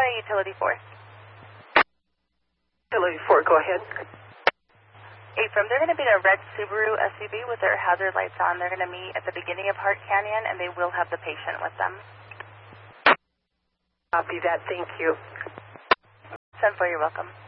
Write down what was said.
Utility 4. Utility 4, go ahead. Affirm, they're going to be in a red Subaru SUV with their hazard lights on. They're going to meet at the beginning of Hart Canyon, and they will have the patient with them. Copy that, thank you. 10-4, you're welcome.